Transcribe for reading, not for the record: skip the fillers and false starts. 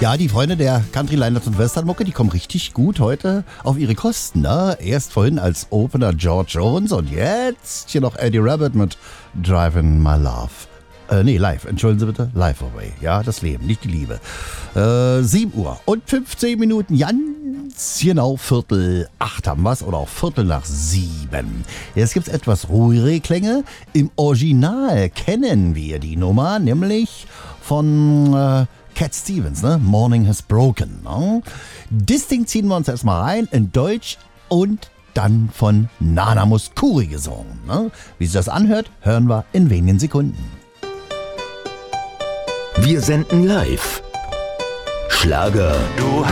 Ja, die Freunde der Country Liners und Westernmucke, die kommen richtig gut heute auf ihre Kosten, ne? Erst vorhin als Opener George Jones und jetzt hier noch Eddie Rabbitt mit Driving My Love. Live, entschuldigen Sie bitte, Live Away. Ja, das Leben, nicht die Liebe. 7 Uhr und 15 Minuten, ganz genau 7:45 haben wir's oder auch 7:15. Jetzt gibt's etwas ruhigere Klänge. Im Original kennen wir die Nummer, nämlich von Cat Stevens, ne? Morning Has Broken. Ne? Das Ding ziehen wir uns erstmal rein in Deutsch und dann von Nana Mouskouri gesungen. Ne? Wie sich das anhört, hören wir in wenigen Sekunden. Wir senden live. Schlager. Du